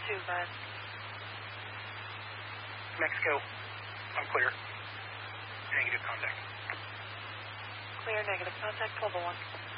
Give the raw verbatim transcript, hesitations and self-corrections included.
two, go ahead. Mexico, I'm clear. Negative contact. Clear, negative contact, twelve oh one.